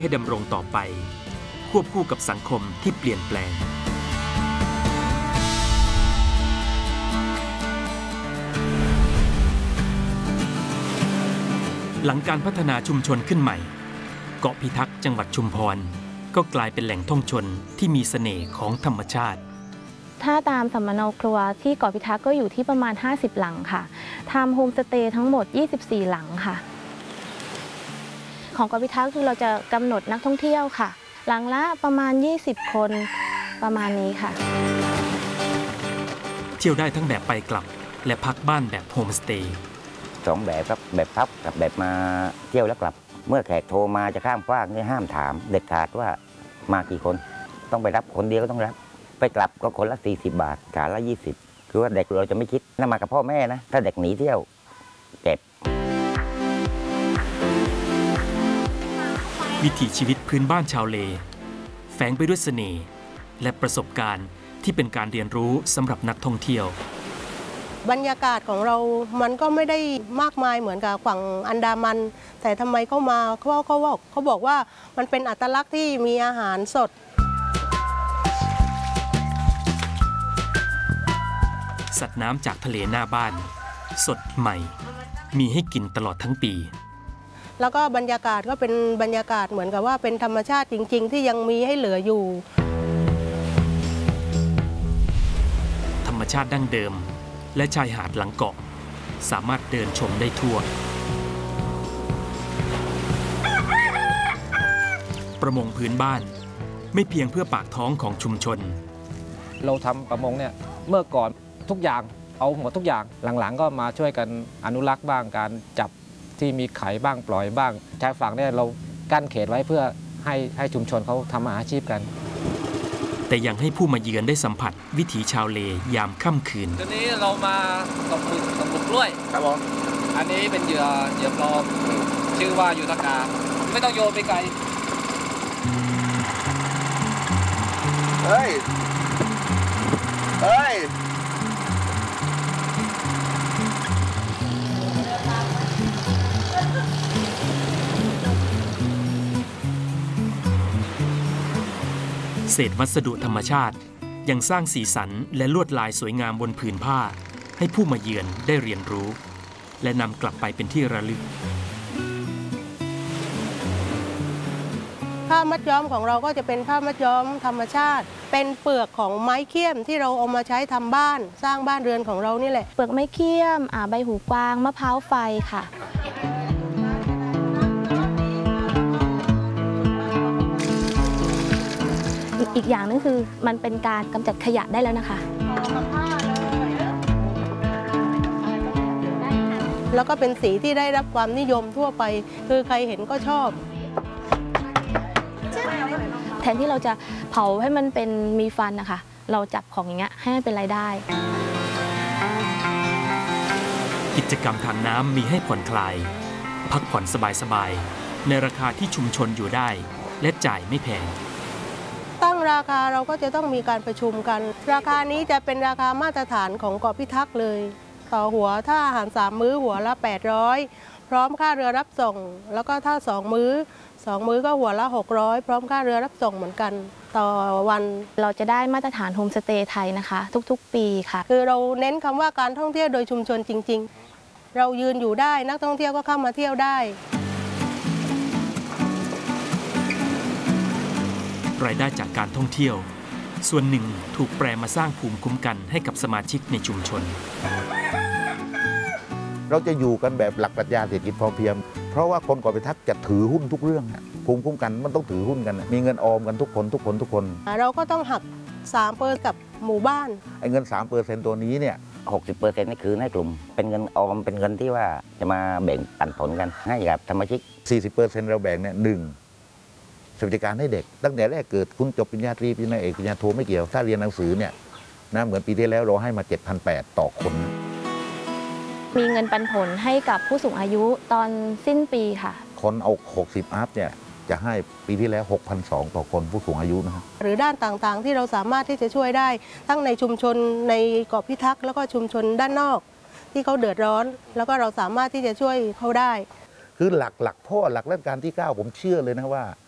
ให้ดำรงต่อไปควบคู่กับสังคมที่เปลี่ยนแปลงหลังการพัฒนาชุมชนขึ้นใหม่เกาะพิทักษ์จังหวัดชุมพรก็กลายเป็นแหล่งท่องชนที่มีเสน่ห์ของธรรมชาติถ้าตามสำนักครัวที่เกาะพิทักษ์ก็อยู่ที่ประมาณ50หลังค่ะทำโฮมสเตย์ทั้งหมด24หลังค่ะของเกาะพิทักษ์คือเราจะกำหนดนักท่องเที่ยวค่ะหลังละประมาณ20คนประมาณนี้ค่ะเที่ยวได้ทั้งแบบไปกลับและพักบ้านแบบโฮมสเตย์ 2แบบครับแบบพักกับแบบมาเที่ยวแล้วกลับเมื่อแขกโทรมาจะข้ามฟากนี่ห้ามถามเด็ดขาดว่ามากี่คนต้องไปรับคนเดียวก็ต้องรับไปกลับก็คนละ40 บาทขาละ20คือว่าเด็กเราจะไม่คิดน่ามากับพ่อแม่นะถ้าเด็กหนีเที่ยวเจ็บวิถีชีวิตพื้นบ้านชาวเลแฝงไปด้วยเสน่ห์และประสบการณ์ที่เป็นการเรียนรู้สำหรับนักท่องเที่ยวบรรยากาศของเรามันก็ไม่ได้มากมายเหมือนกับฝั่งอันดามันแต่ทำไมเขามาเขาบอกว่ามันเป็นอัตลักษณ์ที่มีอาหารสดสัตว์น้ำจากทะเลหน้าบ้านสดใหม่มีให้กินตลอดทั้งปีแล้วก็บรรยากาศก็เป็นบรรยากาศเหมือนกับว่าเป็นธรรมชาติจริงๆที่ยังมีให้เหลืออยู่ธรรมชาติดั้งเดิมและชายหาดหลังเกาะสามารถเดินชมได้ทั่วประมงพื้นบ้านไม่เพียงเพื่อปากท้องของชุมชนเราทำประมงเนี่ยเมื่อก่อนทุกอย่างเอาหมดทุกอย่างหลังๆก็มาช่วยกันอนุรักษ์บ้างการจับที่มีไข่บ้างปล่อยบ้างชายฝั่งเนี่ยเรากั้นเขตไว้เพื่อให้ชุมชนเขาทำอาชีพกันแต่ยังให้ผู้มาเยือนได้สัมผัสวิถีชาวเลยามค่ำคืนตัวนี้เรามาตกหมึกกล้วยครับผมอันนี้เป็นเหยื่อปลอมชื่อว่ายูทากาไม่ต้องโยนไปไกลเฮ้ยเศษวัสดุธรรมชาติยังสร้างสีสันและลวดลายสวยงามบนผืนผ้าให้ผู้มาเยือนได้เรียนรู้และนำกลับไปเป็นที่ระลึกผ้ามัดย้อมของเราก็จะเป็นผ้ามัดย้อมธรรมชาติเป็นเปลือกของไม้เขี้ยมที่เราเอามาใช้ทำบ้านสร้างบ้านเรือนของเรานี่แหละเปลือกไม้เขี้ยมใบหูกวางมะพร้าวไฟค่ะอีกอย่างนึงคือมันเป็นการกำจัดขยะได้แล้วนะคะแล้วก็เป็นสีที่ได้รับความนิยมทั่วไปคือใครเห็นก็ชอบแทนที่เราจะเผาให้มันเป็นมีฟันนะคะเราจับของอย่างเงี้ยให้มันเป็นรายได้กิจกรรมทางน้ำมีให้ผ่อนคลายพักผ่อนสบายๆในราคาที่ชุมชนอยู่ได้และจ่ายไม่แพงตั้งราคาเราก็จะต้องมีการประชุมกันราคานี้จะเป็นราคามาตรฐานของเกาะพิทักษ์เลยต่อหัวถ้าอาหาร3 มื้อหัวละ800พร้อมค่าเรือรับส่งแล้วก็ถ้า2 มื้อก็หัวละ600พร้อมค่าเรือรับส่งเหมือนกันต่อวันเราจะได้มาตรฐานโฮมสเตย์ไทยนะคะทุกๆปีค่ะคือเราเน้นคำว่าการท่องเที่ยวโดยชุมชนจริงๆเรายืนอยู่ได้นักท่องเที่ยวก็เข้ามาเที่ยวได้รายได้จากการท่องเที่ยวส่วนหนึ่งถูกแปลมาสร้างภูมิคุ้มกันให้กับสมาชิกในชุมชนเราจะอยู่กันแบบหลักปรัชญาเศรษฐกิจพอเพียงเพราะว่าคนเกาะพิทักษ์จะถือหุ้นทุกเรื่องภูมิคุ้มกันมันต้องถือหุ้นกันมีเงินออมกันทุกคนเราก็ต้องหัก3%กับหมู่บ้านไอ้เงิน 3% ตัวนี้เนี่ย 60%นี่คือให้กลุ่มเป็นเงินออมเป็นเงินที่ว่าจะมาแบ่งปันผลกันให้กับสมาชิก 40% เราแบ่งเนี่ยสวัสดิการให้เด็กตั้งแต่แรกเกิดคุณจบปริญญาตรีปริญญาเอกปริญญาโทไม่เกี่ยวถ้าเรียนหนังสือเนี่ยนะเหมือนปีที่แล้วเราให้มา 7,800 ต่อคนมีเงินปันผลให้กับผู้สูงอายุตอนสิ้นปีค่ะคนเอา60 อัพเนี่ยจะให้ปีที่แล้ว 6,200 ต่อคนผู้สูงอายุนะครับหรือด้านต่างๆที่เราสามารถที่จะช่วยได้ทั้งในชุมชนในเกาะพิทักษ์แล้วก็ชุมชนด้านนอกที่เขาเดือดร้อนแล้วก็เราสามารถที่จะช่วยเขาได้คือหลักพ่อหลักราชการที่ 9ผมเชื่อเลยนะว่า